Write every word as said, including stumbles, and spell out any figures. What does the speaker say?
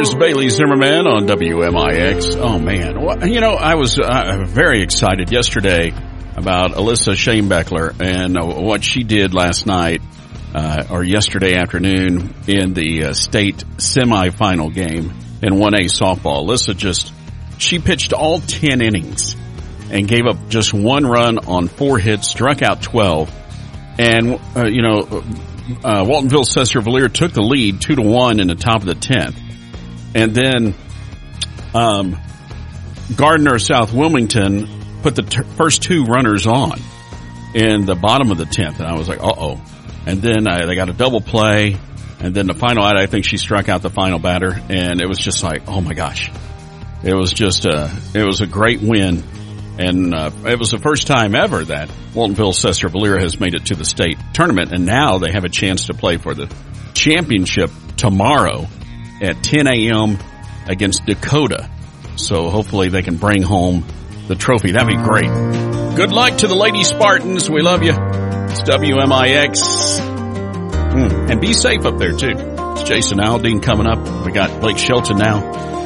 There's Bailey Zimmerman on W M I X. Oh, man. Well, you know, I was uh, very excited yesterday about Alyssa Schoenbeckler and uh, what she did last night uh, or yesterday afternoon in the uh, state semifinal game in one A softball. Alyssa just, she pitched all ten innings and gave up just one run on four hits, struck out twelve. And, uh, you know, uh, Waltonville Cesar-Valier took the lead two to one in the top of the tenth. And then, um, Gardner South Wilmington put the t- first two runners on in the bottom of the tenth. And I was like, uh-oh. And then uh, they got a double play. And then the final out, I think she struck out the final batter. And it was just like, oh my gosh. It was just a, it was a great win. And uh, it was the first time ever that Waltonville Cesar-Valier has made it to the state tournament. And now they have a chance to play for the championship tomorrow at ten a.m. against Dakota. So hopefully they can bring home the trophy. That'd be great. Good luck to the Lady Spartans. We love you. It's W M I X. Mm. And be safe up there, too. It's Jason Aldean coming up. We got Blake Shelton now.